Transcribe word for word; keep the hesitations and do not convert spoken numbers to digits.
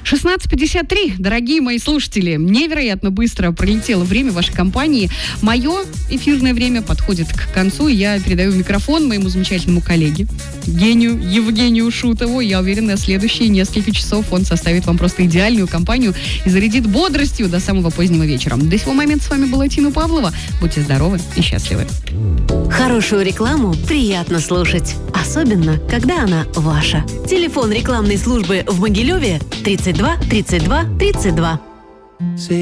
шестнадцать пятьдесят три, дорогие мои слушатели, невероятно быстро пролетело время вашей компании. Мое эфирное время подходит к концу, и я передаю микрофон моему замечательному коллеге, гению Евгению Шутову. Я уверена, следующие несколько часов он составит вам просто идеальную компанию и зарядит бодростью до самого позднего вечера. До сего момента с вами была Тина Павлова. Будьте здоровы и счастливы. Хорошую рекламу приятно слушать, особенно, когда она ваша. Телефон рекламной службы в Могилеве тридцать два тридцать два тридцать два.